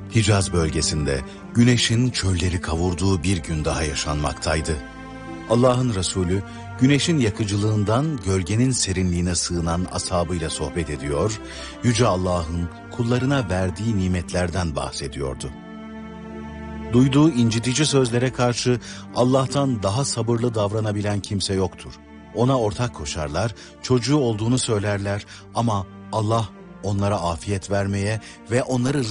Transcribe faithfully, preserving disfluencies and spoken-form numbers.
Hicaz bölgesinde güneşin çölleri kavurduğu bir gün daha yaşanmaktaydı. Allah'ın Resulü güneşin yakıcılığından gölgenin serinliğine sığınan ashabıyla sohbet ediyor, Yüce Allah'ın kullarına verdiği nimetlerden bahsediyordu. Duyduğu incitici sözlere karşı Allah'tan daha sabırlı davranabilen kimse yoktur. Ona ortak koşarlar, çocuğu olduğunu söylerler ama Allah onlara afiyet vermeye ve onları